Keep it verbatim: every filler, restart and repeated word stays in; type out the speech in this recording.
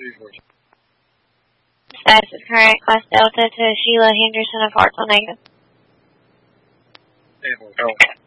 Status is current, class Delta to Sheila Henderson of Hartsville, negative.